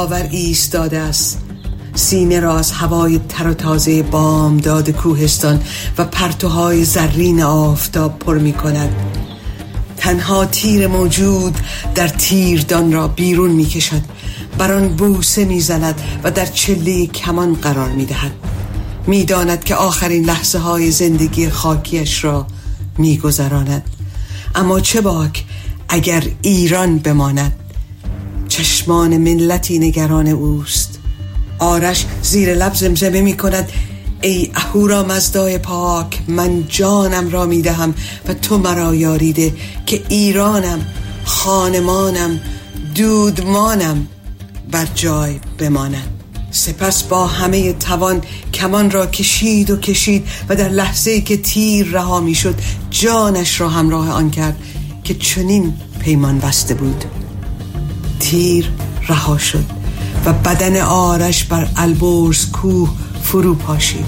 آور ایستاده است، سینه را از هوای تر و تازه بامداد کوهستان و پرتوهای زرین آفتاب پر می کند. تنها تیر موجود در تیردان را بیرون می کشد، بر آن بوسه می زند و در چله کمان قرار می دهد. می داند که آخرین لحظه های زندگی خاکیش را می گذراند. اما چه باک اگر ایران بماند. چشمان ملتی نگران اوست. آرش زیر لب زمزمه می کند: ای اهورامزدای پاک، من جانم را می دهم و تو مرا یاریده که ایرانم، خانمانم، دودمانم بر جای بماند. سپس با همه توان کمان را کشید و در لحظه‌ای که تیر رها می شد جانش را همراه آن کرد که چنین پیمان بسته بود. تیر رها شد و بدن آرش بر البرز کوه فرو پاشید.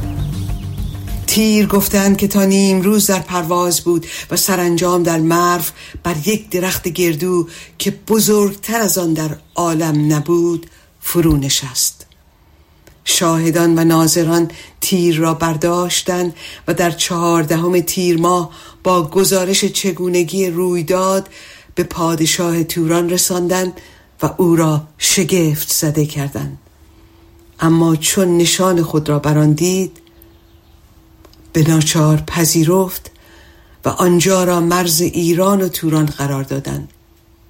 تیر گفتند که تا نیم روز در پرواز بود و سرانجام در مرو بر یک درخت گردو که بزرگتر از آن در عالم نبود فرو نشست. شاهدان و ناظران تیر را برداشتند و در 14 تیر ماه با گزارش چگونگی رویداد به پادشاه توران رساندند و او را شگفت زده کردند. اما چون نشان خود را بر آن دید، به ناچار پذیرفت و آنجا را مرز ایران و توران قرار دادند.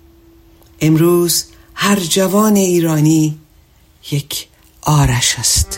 امروز هر جوان ایرانی یک آرش است.